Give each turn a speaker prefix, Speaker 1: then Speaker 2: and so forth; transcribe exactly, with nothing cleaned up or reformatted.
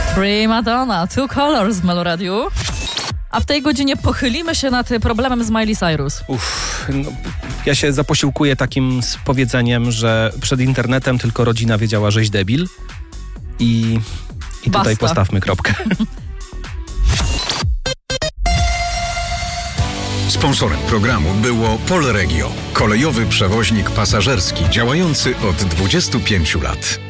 Speaker 1: Prima donna, Two Colors w Melo Radiu. A w tej godzinie pochylimy się nad problemem z Miley Cyrus.
Speaker 2: Uff, no, ja się zaposiłkuję takim powiedzeniem, że przed internetem tylko rodzina wiedziała, żeś debil. I, i tutaj
Speaker 1: Basta.
Speaker 2: postawmy kropkę.
Speaker 3: Sponsorem programu było Polregio, kolejowy przewoźnik pasażerski działający od dwudziestu pięciu lat.